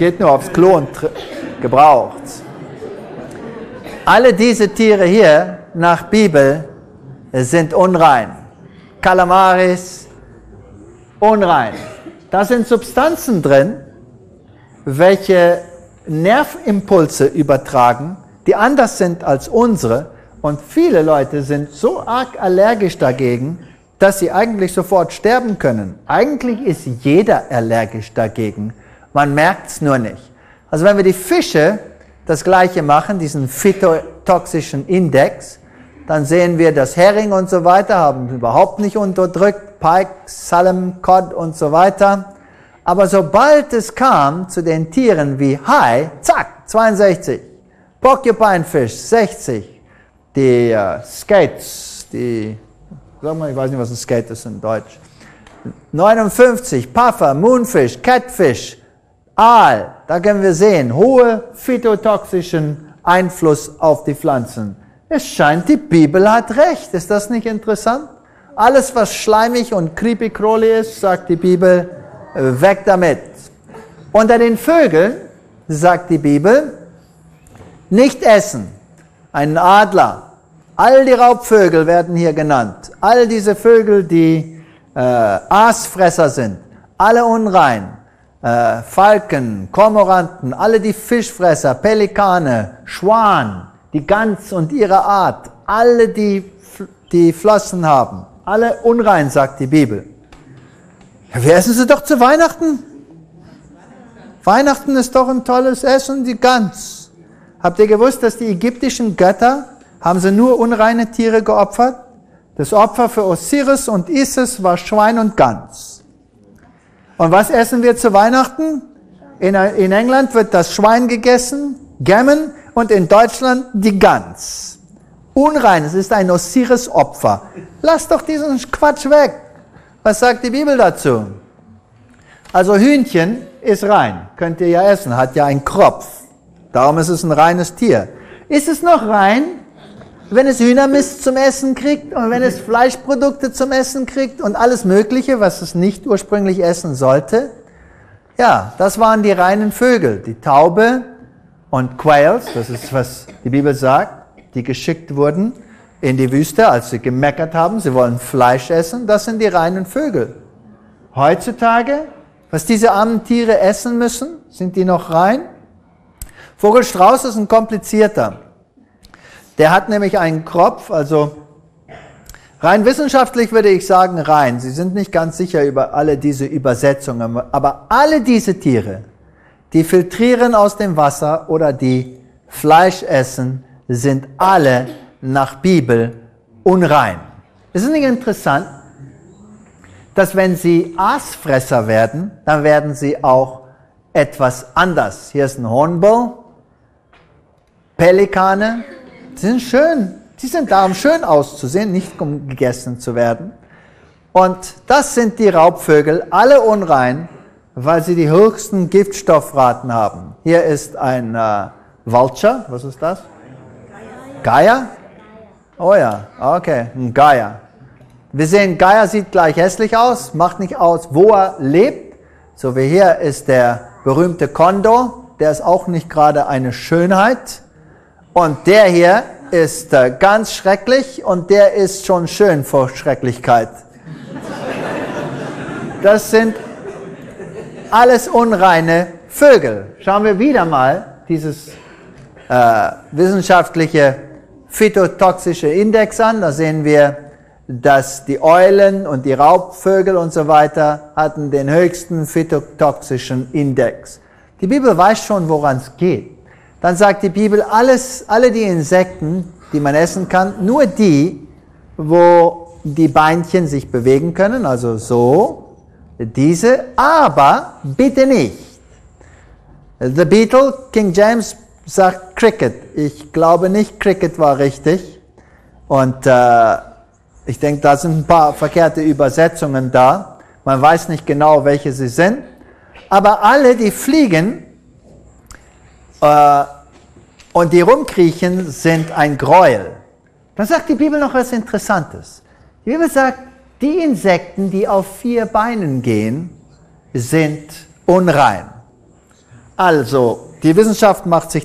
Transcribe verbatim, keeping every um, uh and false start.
geht nur aufs Klo und gebraucht. Alle diese Tiere hier nach Bibel sind unrein. Kalamaris, unrein. Da sind Substanzen drin, welche Nervimpulse übertragen, die anders sind als unsere. Und viele Leute sind so arg allergisch dagegen, dass sie eigentlich sofort sterben können. Eigentlich ist jeder allergisch dagegen. Man merkt es nur nicht. Also wenn wir die Fische das Gleiche machen, diesen phytotoxischen Index, dann sehen wir, dass Hering und so weiter haben überhaupt nicht unterdrückt, Pike, Salem, Cod und so weiter. Aber sobald es kam zu den Tieren wie Hai, zack, zweiundsechzig, Porcupinefish, sechzig, die uh, Skates, die, sag mal, ich weiß nicht, was ein Skate ist in Deutsch, neunundfünfzig, Puffer, Moonfish, Catfish, Aal, da können wir sehen, hohe phytotoxischen Einfluss auf die Pflanzen. Es scheint, die Bibel hat recht. Ist das nicht interessant? Alles, was schleimig und creepy-crawly ist, sagt die Bibel, weg damit. Unter den Vögeln, sagt die Bibel, nicht essen. Ein Adler. All die Raubvögel werden hier genannt. All diese Vögel, die äh, Aasfresser sind. Alle unrein. Äh, Falken, Kormoranten, alle die Fischfresser, Pelikane, Schwan, die Gans und ihre Art, alle die, die Flossen haben, alle unrein, sagt die Bibel. Ja, wir essen sie doch zu Weihnachten. Weihnachten ist doch ein tolles Essen, die Gans. Habt ihr gewusst, dass die ägyptischen Götter, haben sie nur unreine Tiere geopfert? Das Opfer für Osiris und Isis war Schwein und Gans. Und was essen wir zu Weihnachten? In, in England wird das Schwein gegessen, Gammon, und in Deutschland die Gans. Unrein, es ist ein Osiris-Opfer. Lass doch diesen Quatsch weg. Was sagt die Bibel dazu? Also Hühnchen ist rein, könnt ihr ja essen, hat ja einen Kropf. Darum ist es ein reines Tier. Ist es noch rein, wenn es Hühnermist zum Essen kriegt und wenn es Fleischprodukte zum Essen kriegt und alles Mögliche, was es nicht ursprünglich essen sollte? Ja, das waren die reinen Vögel, die Taube und Quails, das ist, was die Bibel sagt, die geschickt wurden in die Wüste, als sie gemeckert haben, sie wollen Fleisch essen, das sind die reinen Vögel. Heutzutage, was diese armen Tiere essen müssen, sind die noch rein? Vogelstrauß ist ein komplizierter. Der hat nämlich einen Kropf, also rein wissenschaftlich würde ich sagen rein. Sie sind nicht ganz sicher über alle diese Übersetzungen, aber alle diese Tiere, die filtrieren aus dem Wasser oder die Fleisch essen, sind alle nach Bibel unrein. Es ist nicht interessant, dass wenn sie Aasfresser werden, dann werden sie auch etwas anders. Hier ist ein Hornbill, Pelikane, die sind schön, die sind da, um schön auszusehen, nicht um gegessen zu werden. Und das sind die Raubvögel, alle unrein, weil sie die höchsten Giftstoffraten haben. Hier ist ein äh, Vulture, was ist das? Geier? Oh ja, okay, ein Geier. Wir sehen, Geier sieht gleich hässlich aus, macht nicht aus, wo er lebt. So wie hier ist der berühmte Kondor, der ist auch nicht gerade eine Schönheit. Und der hier ist äh, ganz schrecklich und der ist schon schön vor Schrecklichkeit. Das sind alles unreine Vögel. Schauen wir wieder mal dieses äh, wissenschaftliche phytotoxische Index an. Da sehen wir, dass die Eulen und die Raubvögel und so weiter hatten den höchsten phytotoxischen Index. Die Bibel weiß schon, woran es geht. Dann sagt die Bibel, alles, alle die Insekten, die man essen kann, nur die, wo die Beinchen sich bewegen können, also so, diese, aber bitte nicht. The Beetle, King James sagt Cricket. Ich glaube nicht, Cricket war richtig. Und äh, ich denke, da sind ein paar verkehrte Übersetzungen da. Man weiß nicht genau, welche sie sind. Aber alle, die fliegen äh, und die rumkriechen, sind ein Gräuel. Dann sagt die Bibel noch was Interessantes. Die Bibel sagt, die Insekten, die auf vier Beinen gehen, sind unrein. Also, die Wissenschaft macht sich